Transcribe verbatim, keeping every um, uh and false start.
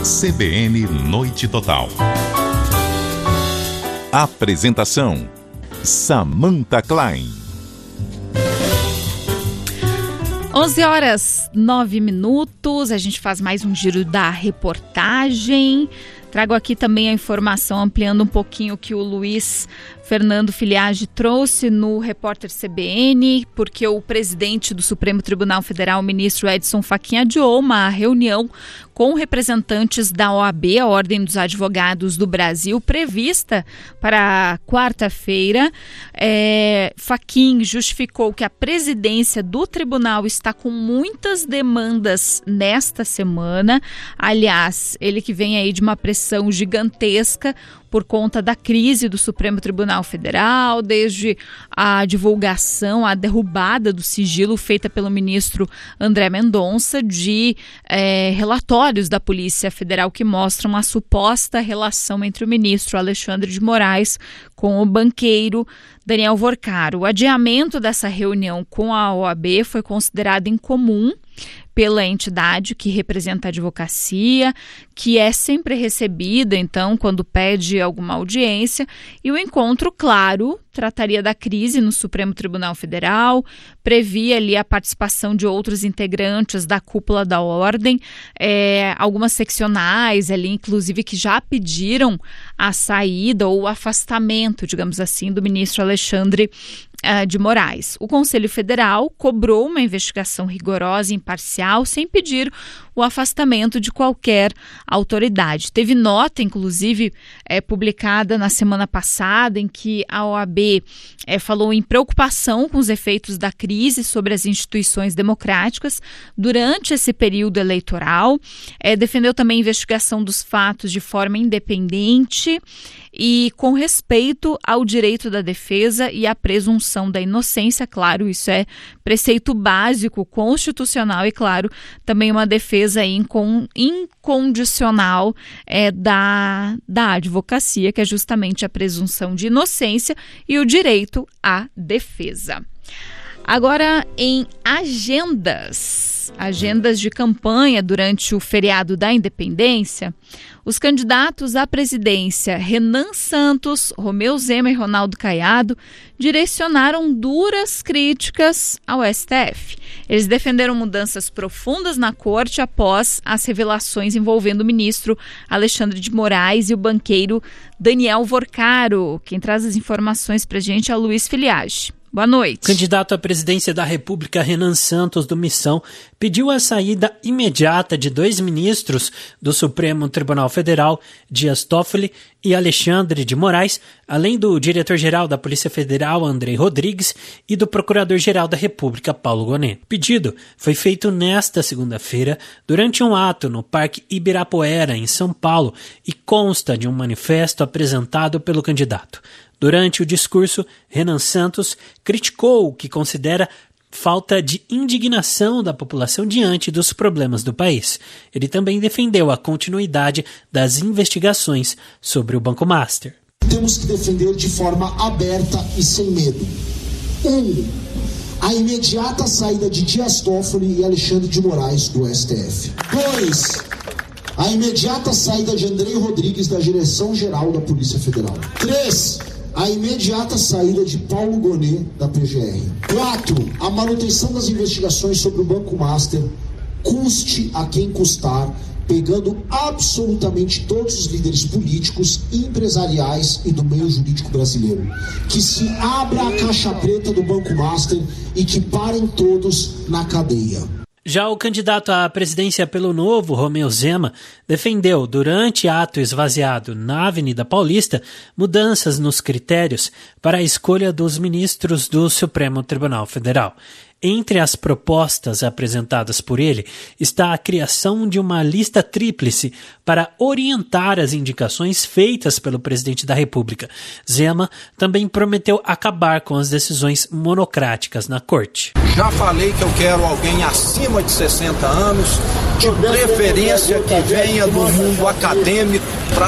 C B N Noite Total. Apresentação: Samantha Klein. onze horas, nove minutos, a gente faz mais um giro da reportagem. Trago aqui também a informação, ampliando um pouquinho o que o Luiz Fernando Filiage trouxe no Repórter C B N, porque o presidente do Supremo Tribunal Federal, o ministro Edson Fachin, adiou uma reunião com representantes da O A B, a Ordem dos Advogados do Brasil, prevista para quarta-feira. É, Fachin justificou que a presidência do tribunal está com muitas demandas nesta semana. Aliás, ele que vem aí de uma pressão gigantesca por conta da crise do Supremo Tribunal Federal, desde a divulgação, a derrubada do sigilo feita pelo ministro André Mendonça de é, relatórios da Polícia Federal que mostram a suposta relação entre o ministro Alexandre de Moraes com o banqueiro Daniel Vorcaro. O adiamento dessa reunião com a O A B foi considerado incomum pela entidade que representa a advocacia, que é sempre recebida, então, quando pede alguma audiência, e o encontro, claro, trataria da crise no Supremo Tribunal Federal, previa ali a participação de outros integrantes da cúpula da ordem, é, algumas seccionais ali, inclusive, que já pediram a saída ou o afastamento, digamos assim, do ministro Alexandre uh, de Moraes. O Conselho Federal cobrou uma investigação rigorosa e imparcial, sem pedir o afastamento de qualquer autoridade. Teve nota, inclusive, é, publicada na semana passada, em que a O A B é, falou em preocupação com os efeitos da crise sobre as instituições democráticas durante esse período eleitoral, é, defendeu também a investigação dos fatos de forma independente e com respeito ao direito da defesa e à presunção da inocência. Claro, isso é preceito básico constitucional e, claro, também uma defesa incon, incondicional é, da, da advocacia, que é justamente a presunção de inocência e o direito à defesa. Agora, em agendas, agendas de campanha durante o feriado da Independência, os candidatos à presidência Renan Santos, Romeu Zema e Ronaldo Caiado direcionaram duras críticas ao S T F. Eles defenderam mudanças profundas na corte após as revelações envolvendo o ministro Alexandre de Moraes e o banqueiro Daniel Vorcaro. Quem traz as informações para a gente é o Luiz Filiage. Boa noite. O candidato à presidência da República, Renan Santos, do Missão, pediu a saída imediata de dois ministros do Supremo Tribunal Federal, Dias Toffoli e Alexandre de Moraes, além do diretor-geral da Polícia Federal, Andrei Rodrigues, e do procurador-geral da República, Paulo Gonet. O pedido foi feito nesta segunda-feira, durante um ato no Parque Ibirapuera, em São Paulo, e consta de um manifesto apresentado pelo candidato. Durante o discurso, Renan Santos criticou o que considera falta de indignação da população diante dos problemas do país. Ele também defendeu a continuidade das investigações sobre o Banco Master. Temos que defender de forma aberta e sem medo. Um, a imediata saída de Dias Toffoli e Alexandre de Moraes do S T F. Dois, a imediata saída de Andrei Rodrigues da direção-geral da Polícia Federal. Três, a imediata saída de Paulo Gonet da P G R. quatro. A manutenção das investigações sobre o Banco Master, custe a quem custar, pegando absolutamente todos os líderes políticos, empresariais e do meio jurídico brasileiro. Que se abra a caixa preta do Banco Master e que parem todos na cadeia. Já o candidato à presidência pelo Novo, Romeu Zema, defendeu, durante ato esvaziado na Avenida Paulista, mudanças nos critérios para a escolha dos ministros do Supremo Tribunal Federal. Entre as propostas apresentadas por ele está a criação de uma lista tríplice para orientar as indicações feitas pelo presidente da República. Zema também prometeu acabar com as decisões monocráticas na corte. Já falei que eu quero alguém acima de sessenta anos, de preferência que venha do mundo acadêmico, para